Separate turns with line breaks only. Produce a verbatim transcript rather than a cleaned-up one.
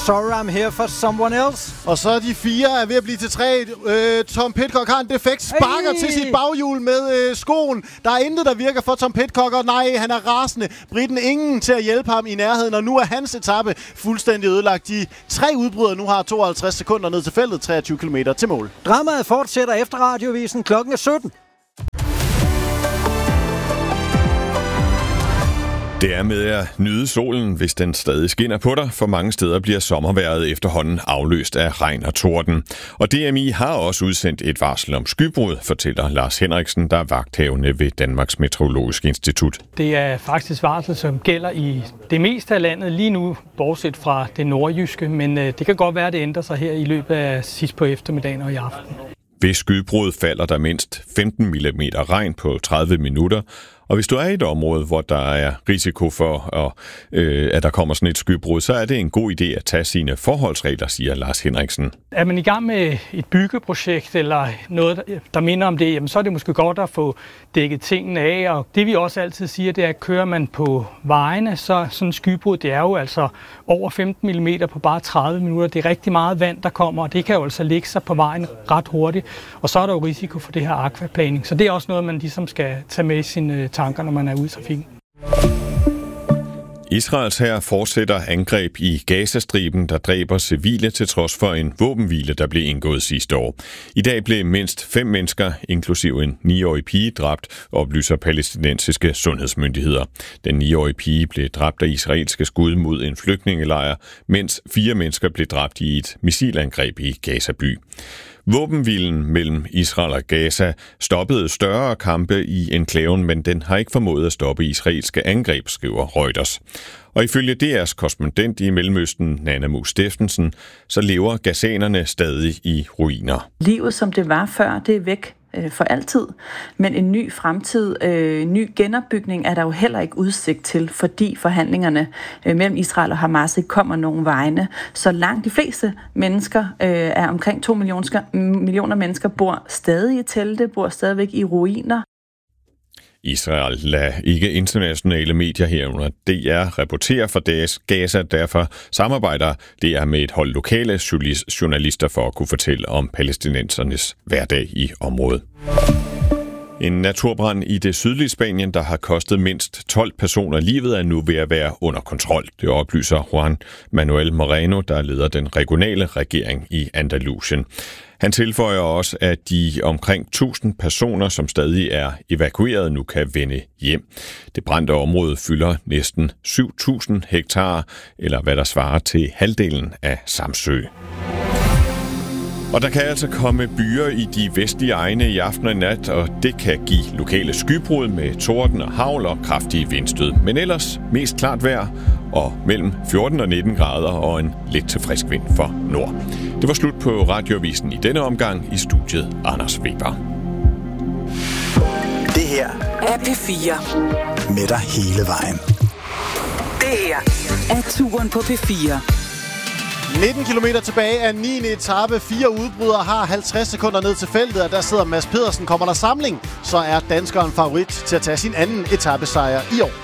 Sorry I'm Here for Someone Else.
Og så de fire er ved at blive til tre. Øh, Tom Pidcock har en defekt, sparker hey. til sit baghjul med øh, skoen. Der er intet, der virker for Tom Pidcock, og nej, han er rasende. Britten ingen til at hjælpe ham i nærheden, og nu er hans etape fuldstændig ødelagt. De tre udbrydere nu har tooghalvtreds sekunder ned til feltet, treogtyve kilometer til mål.
Dramaet fortsætter efter radiovisen. Klokken er sytten.
Det er med at nyde solen, hvis den stadig skinner på dig, for mange steder bliver sommervejret efterhånden afløst af regn og torden. Og D M I har også udsendt et varsel om skybrud, fortæller Lars Henriksen, der er vagthavende ved Danmarks Meteorologiske Institut.
Det er faktisk varsel, som gælder i det meste af landet lige nu, bortset fra det nordjyske, men det kan godt være, at det ændrer sig her i løbet af sidst på eftermiddagen og i aften.
Ved skybrud falder der mindst femten millimeter regn på tredive minutter, og hvis du er i et område, hvor der er risiko for, at, øh, at der kommer sådan et skybrud, så er det en god idé at tage sine forholdsregler, siger Lars Henriksen.
Er man i gang med et byggeprojekt eller noget, der minder om det, jamen, så er det måske godt at få dækket tingene af. Og det vi også altid siger, det er, at kører man på vejene, så sådan et skybrud, det er jo altså over femten millimeter på bare tredive minutter. Det er rigtig meget vand, der kommer, og det kan jo altså lægge sig på vejen ret hurtigt. Og så er der jo risiko for det her akvaplaning. Så det er også noget, man ligesom skal tage med i sine tanker, når man er ude i trafikken.
Israels hær fortsætter angreb i Gazastriben, der dræber civile til trods for en våbenhvile, der blev indgået sidste år. I dag blev mindst fem mennesker, inklusive en niårig pige, dræbt, oplyser palæstinensiske sundhedsmyndigheder. Den niårige pige blev dræbt af israelske skud mod en flygtningelejr, mens fire mennesker blev dræbt i et missilangreb i Gaza-by. Våbenhvilen mellem Israel og Gaza stoppede større kampe i enklaven, men den har ikke formået at stoppe israelske angreb, skriver Reuters. Og ifølge D R's korrespondent i Mellemøsten, Nana Mu Steffensen, så lever gazanerne stadig i ruiner.
Livet, som det var før, det er væk for altid, men en ny fremtid, øh, ny genopbygning er der jo heller ikke udsigt til, fordi forhandlingerne øh, mellem Israel og Hamas ikke kommer nogen vegne. Så langt de fleste mennesker, øh, er omkring to millioner, millioner mennesker, bor stadig i telte, bor stadigvæk i ruiner.
Israel lader ikke internationale medier herunder D R rapportere for Gaza, derfor samarbejder D R med et hold lokale journalister for at kunne fortælle om palæstinensernes hverdag i området. En naturbrand i det sydlige Spanien, der har kostet mindst tolv personer livet, er nu ved at være under kontrol. Det oplyser Juan Manuel Moreno, der leder den regionale regering i Andalusien. Han tilføjer også, at de omkring tusind personer, som stadig er evakueret, nu kan vende hjem. Det brændte område fylder næsten syv tusind hektar, eller hvad der svarer til halvdelen af Samsø. Og der kan altså komme byer i de vestlige egne i aften og nat, og det kan give lokale skybrud med torden og hagl og kraftige vindstød. Men ellers mest klart vejr og mellem fjorten og nitten grader og en lidt til frisk vind for nord. Det var slut på Radioavisen i denne omgang. I studiet Anders Weber.
Det her
er P fire.
Med dig hele vejen.
Det her er turen på P fire.
nitten kilometer tilbage af niende etape. Fire udbrydere har halvtreds sekunder ned til feltet, og der sidder Mads Pedersen. Kommer der samling, så er danskeren favorit til at tage sin anden etapesejr i år.